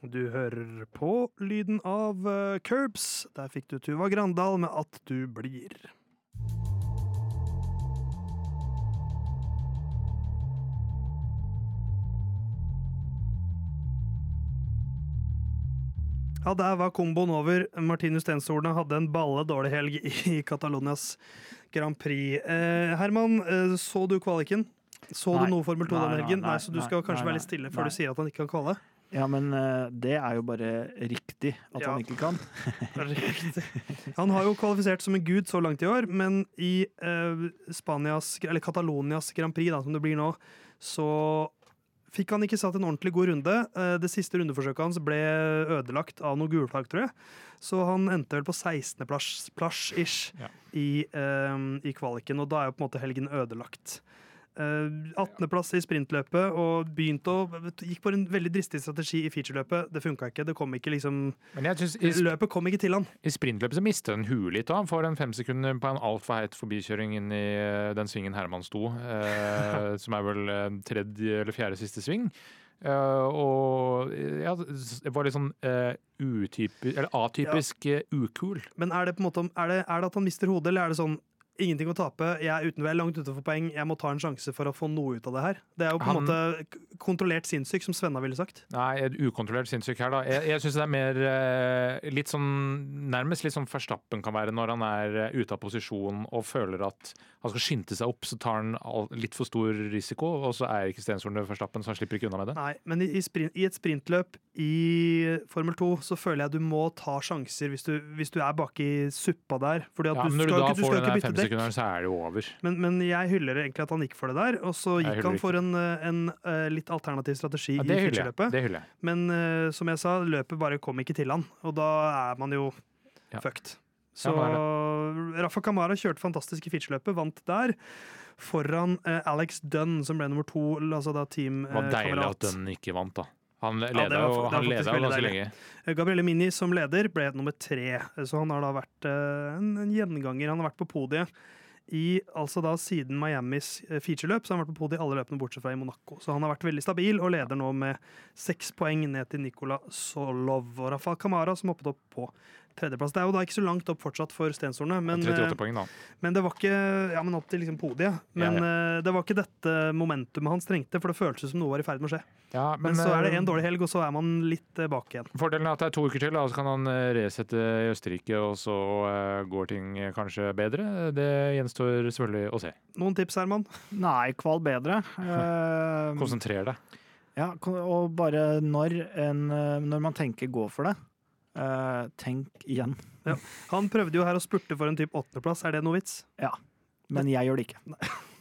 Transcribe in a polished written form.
Du hører på lyden av Curbs. Der fikk du Tuva Grandal med At du blir. Ja, der var komboen over. Martinus Stensorne hadde en balle dårlig helg i Catalonias Grand Prix. Herman, så du kvaliken? Så du noe Formel 2 denne helgen? Nei, så du skal kanskje være litt stille før du sier at han ikke kan kvale? Ja, men det er jo bare riktig at han ikke kan. Riktig. Han har jo kvalifisert som en gud så langt i år, men i Catalonias Grand Prix, da, som det blir nå, så fikk han ikke satt en ordentlig god runde. Det siste rundeforsøket hans ble ødelagt av noe gulflagg, tror jeg. Så han endte vel på 16. plass-ish i kvaliken, og da er jo på en måte helgen ødelagt. 18. plass i sprintløpet og gikk på en veldig dristig strategi i featureløpet. Det funka ikke, det kom ikke liksom løpet kom ikke til han. I sprintløpet så mistet han huet litt. Han får en 5 sekunder på en alt for heit forbikjøring inn i den svingen Herman sto, som er vel tredje eller fjerde siste sving. Og ja, det var litt sånn atypisk ukul. Men er det på en måte er det at han mister hodet, eller er det sånn ingenting å tape, jeg er langt utenfor poeng, jeg må ta en sjanse for å få noe ut av det her? Det er jo på en måte kontrollert sinnssyk, som Svenna ville sagt. Nei, ukontrollert sinnssyk her da. Jeg synes det er mer litt sånn, nærmest litt sånn Verstappen kan være når han er ute av posisjon og føler at han skal skynde seg opp, så tar han litt for stor risiko, og så er ikke Stensorne Verstappen, så han slipper ikke unna med det. Nei, men i et sprintløp i Formel 2 så føler jeg du må ta sjanser hvis du er bak i suppa der, fordi at du skal ikke bytte dekk. Så er det jo over. Men jeg hyller egentlig at han gikk for det der, og så gikk han for en litt alternativ strategi i featureløpet. Det hyller jeg. Men som jeg sa, løpet bare kom ikke til han, og da er man jo fucked. Så Rafa Camara kjørte fantastisk i featureløpet, vant der foran Alex Dunn, som ble nummer 2, altså da teamkamerat. Det var deilig at Dunn ikke vant da. Han leda jo ganske lenge. Gabriele Mini som leder ble nummer 3, så han har da vært en gjenganger. Han har vært på podiet altså da siden Miamis featureløp, så har han vært på podiet i alle løpene bortsett fra i Monaco. Så han har vært veldig stabil og leder nå med 6 poeng ned til Nikola Solov og Rafa Camara, som hoppet opp på 3. plass. Det er jo da ikke så langt opp fortsatt for Stensorne, men 38 poeng da. Men det var ikke, men opp til liksom podiet. Men det var ikke dette momentumet han trengte, for det føltes som noe var i ferd med å skje. Ja, men så er det en dårlig helg, og så er man litt bak igjen. Fordelen er at det er 2 uker til, og så kan han resette i Østerrike, og så går ting kanskje bedre. Det gjenstår selvfølgelig å se. Noen tips, Herman? Nei, kval bedre. Konsentrer deg. Ja, og bare når man tenker gå for det, tenk igjen. Ja. Han prøvde jo her å spurte for en typ 8. plass. Er det noe vits? Ja, men jeg gjør det ikke. Nei.